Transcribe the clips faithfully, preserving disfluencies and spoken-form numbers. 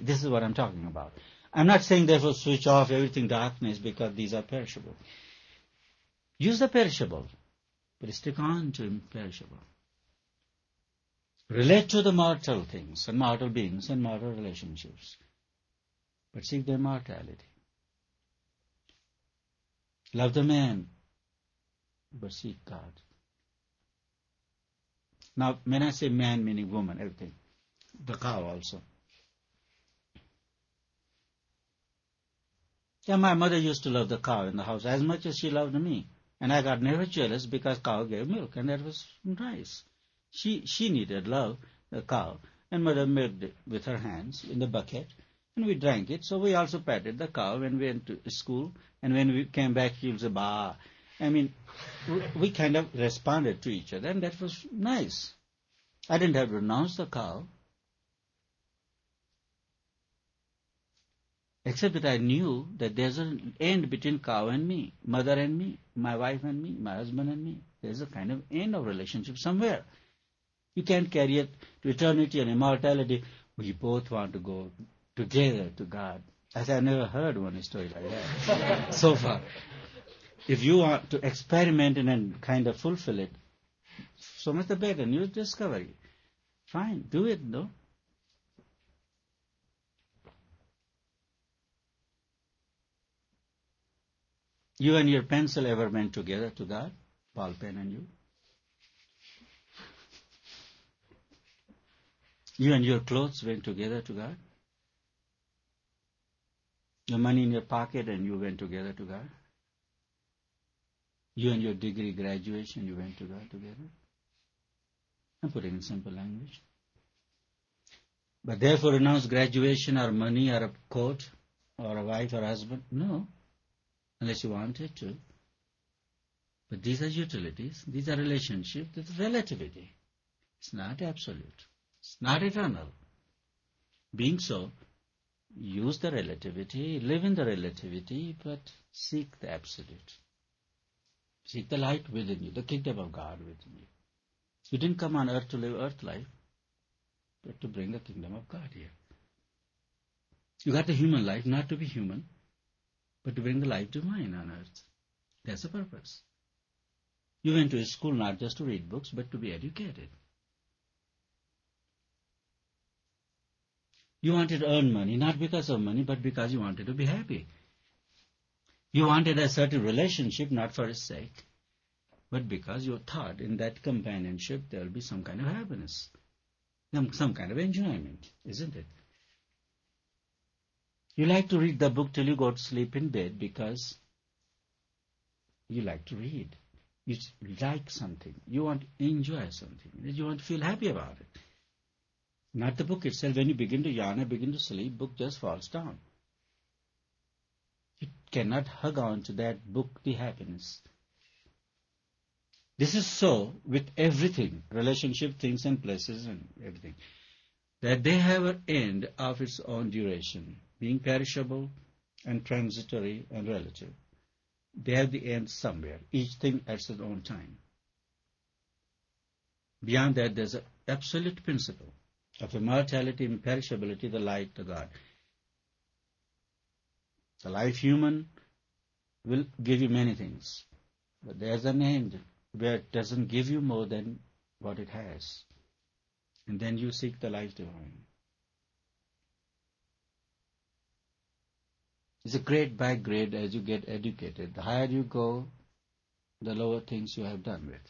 This is what I'm talking about. I'm not saying therefore switch off everything darkness because these are perishable. Use the perishable, but stick on to imperishable. Relate to the mortal things and mortal beings and mortal relationships, but seek their immortality. Love the man, but seek God. Now, when I say man, meaning woman, everything, the cow also. Yeah, my mother used to love the cow in the house as much as she loved me. And I got never jealous because cow gave milk, and that was nice. She she needed love, the cow, and mother milked it with her hands in the bucket, and we drank it. So we also petted the cow when we went to school, and when we came back, she would say, "Bah." I mean, we kind of responded to each other, and that was nice. I didn't have to renounce the cow, except that I knew that there's an end between cow and me, mother and me, my wife and me, my husband and me. There's a kind of end of relationship somewhere. You can't carry it to eternity and immortality. We both want to go together to God. As I've never heard one story like that so far. If you want to experiment and kind of fulfill it, so much the better. New discovery. Fine, do it, no? You and your pencil ever went together to God? Ball pen and you? You and your clothes went together to God? Your money in your pocket and you went together to God? You and your degree graduation, you went to God together? I'm putting in simple language. But therefore renounce graduation or money or a coat or a wife or husband? No. Unless you wanted to. But these are utilities. These are relationships. It's relativity. It's not absolute. It's not eternal. Being so, use the relativity, live in the relativity, but seek the absolute. Seek the light within you, the kingdom of God within you. You didn't come on earth to live earth life, but to bring the kingdom of God here. You got the human life not to be human, but to bring the life divine on earth. That's the purpose. You went to school not just to read books, but to be educated. You wanted to earn money, not because of money, but because you wanted to be happy. You wanted a certain relationship, not for its sake, but because you thought in that companionship there will be some kind of happiness, some, some kind of enjoyment, isn't it? You like to read the book till you go to sleep in bed because you like to read. You like something. You want to enjoy something. You want to feel happy about it. Not the book itself. When you begin to yawn and begin to sleep, book just falls down. You cannot hug on to that book, the happiness. This is so with everything, relationship, things and places and everything, that they have an end of its own duration, being perishable and transitory and relative. They have the end somewhere, each thing at its own time. Beyond that, there's an absolute principle of immortality, imperishability, the light, the God. The life human will give you many things, but there's an end where it doesn't give you more than what it has. And then you seek the life divine. It's a grade by grade as you get educated. The higher you go, the lower things you have done with.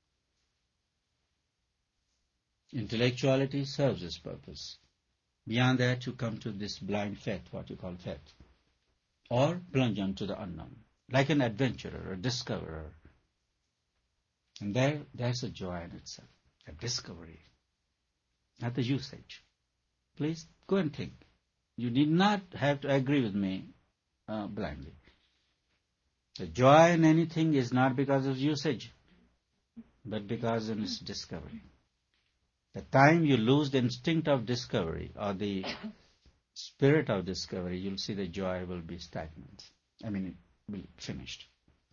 Intellectuality serves its purpose. Beyond that, you come to this blind faith, what you call faith, or plunge into the unknown, like an adventurer, a discoverer. And there, there's a joy in itself, a discovery, not the usage. Please go and think. You need not have to agree with me uh, blindly. The joy in anything is not because of usage, but because of its discovery. The time you lose the instinct of discovery or the spirit of discovery, you'll see the joy will be stagnant. I mean, it will be finished.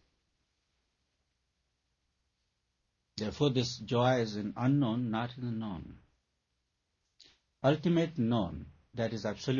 Therefore, this joy is in unknown, not in the known. Ultimate known, that is absolute.